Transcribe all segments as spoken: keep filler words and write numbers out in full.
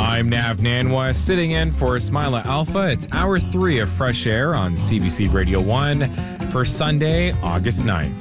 I'm Nav Nanwa, sitting in for Ismaila Alpha. It's hour three of Fresh Air on C B C Radio one for Sunday, August ninth.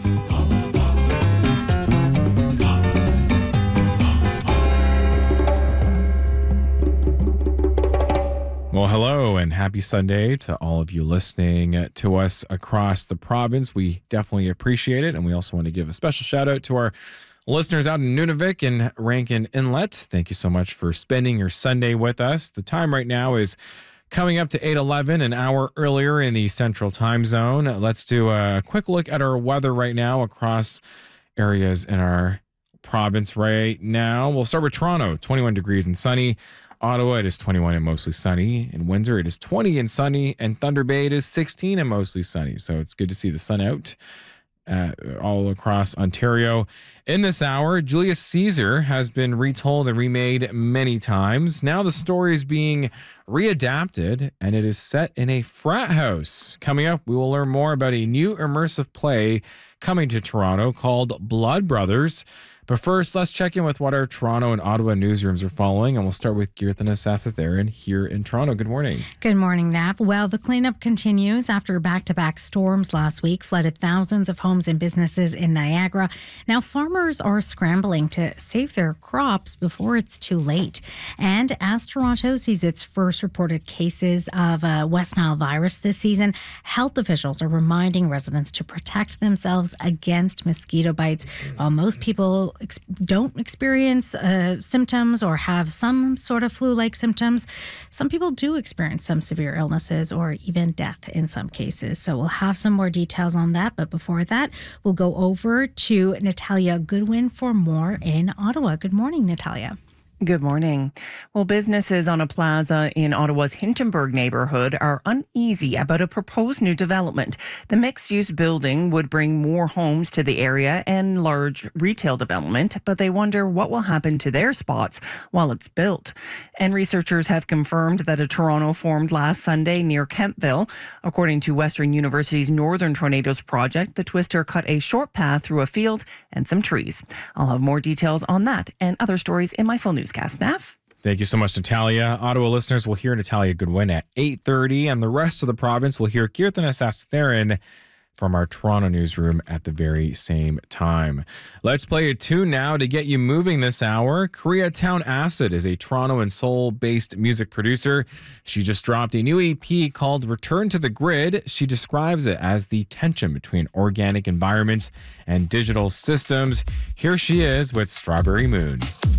Well, hello and happy Sunday to all of you listening to us across the province. We definitely appreciate it. And we also want to give a special shout out to our listeners out in Nunavik and Rankin Inlet. Thank you so much for spending your Sunday with us. The time right now is coming up to eight eleven, an hour earlier in the Central Time Zone. Let's do a quick look at our weather right now across areas in our province right now. We'll start with Toronto, twenty-one degrees and sunny. Ottawa, it is twenty-one and mostly sunny. In Windsor, it is twenty and sunny. And Thunder Bay, it is sixteen and mostly sunny. So it's good to see the sun out uh, all across Ontario. In this hour, Julius Caesar has been retold and remade many times. Now the story is being readapted, and it is set in a frat house. Coming up, we will learn more about a new immersive play coming to Toronto called Blood Brothers. But first, let's check in with what our Toronto and Ottawa newsrooms are following, and we'll start with Kirtana Sasatharan here in Toronto. Good morning. Good morning, Nav. Well, the cleanup continues after back-to-back storms last week flooded thousands of homes and businesses in Niagara. Now, farmers are scrambling to save their crops before it's too late. And as Toronto sees its first reported cases of uh, West Nile virus this season, health officials are reminding residents to protect themselves against mosquito bites. While most people ex- don't experience uh, symptoms or have some sort of flu-like symptoms, some people do experience some severe illnesses or even death in some cases. So we'll have some more details on that. But before that, we'll go over to Natalia Goodwin for more in Ottawa. Good morning, Natalia. Good morning. Well, businesses on a plaza in Ottawa's Hintonburg neighbourhood are uneasy about a proposed new development. The mixed-use building would bring more homes to the area and large retail development, but they wonder what will happen to their spots while it's built. And researchers have confirmed that a tornado formed last Sunday near Kemptville. According to Western University's Northern Tornadoes Project, the twister cut a short path through a field and some trees. I'll have more details on that and other stories in my full news. Nav. Thank you so much, Natalia. Ottawa listeners will hear Natalia Goodwin at eight thirty, and the rest of the province will hear Kirtana Sasatharan from our Toronto newsroom at the very same time. Let's play a tune now to get you moving this hour. Koreatown Acid is a Toronto and Seoul-based music producer. She just dropped a new E P called Return to the Grid. She describes it as the tension between organic environments and digital systems. Here she is with Strawberry Moon.